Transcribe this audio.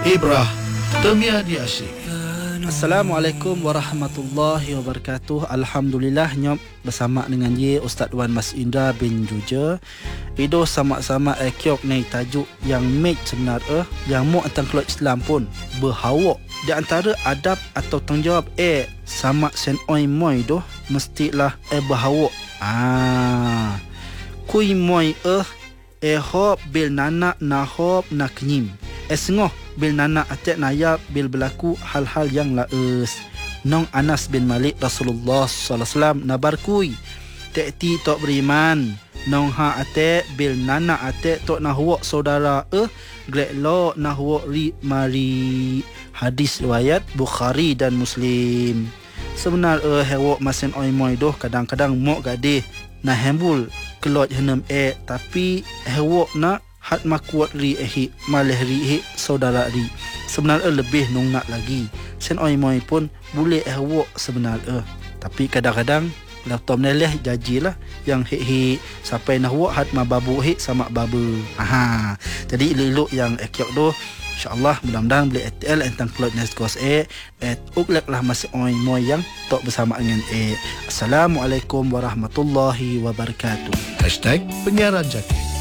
Ibrah Temia di Asyik. Assalamualaikum warahmatullahi wabarakatuh. Alhamdulillah nyop bersama dengan Ustaz Wan Mas Indra bin Juja. Ido sama-sama ekyop ni tajuk yang make sebenar yang mu tentang keluar Islam pun berhawak. Di antara adab atau tanggungjawab sama sen oi moi doh mestilah berhawak. Kui moi hop bil nana na hop na kenyim. Sengoh bil nana atek naya bil berlaku hal-hal yang laes. Nong Anas bin Malik Rasulullah sallallahu alaihi wasallam nabarkui tekti tok beriman nong ha atek bil nana atek tok nahwa saudara grek lo nahwa ri mari. Hadis riwayat Bukhari dan Muslim. Sebenar hewok masen oi moi doh kadang-kadang mok gadeh na hembul kelot henem tapi hewok na hat makuat ri maleh ri saudara ri sebenarnya lebih nungnak lagi sen oi moi pun boleh wok sebenarnya tapi kadang-kadang laptop neleh jajilah yang sampai nak wok hat mababu sama babu. Jadi elok yang ekyok doh insyaallah mudah-mudahan boleh ATL tentang plot next course uklek lah masih oi moi yang tok bersama dengan Assalamualaikum warahmatullahi wabarakatuh. #penyiaran jaki.